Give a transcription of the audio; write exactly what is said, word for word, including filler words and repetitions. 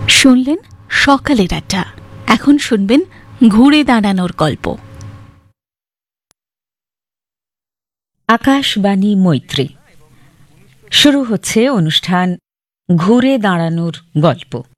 শুনলেন সকালের আড্ডা। এখন শুনবেন ঘুরে দাঁড়ানোর গল্প। আকাশবাণী মৈত্রী, শুরু হচ্ছে অনুষ্ঠান ঘুরে দাঁড়ানোর গল্প।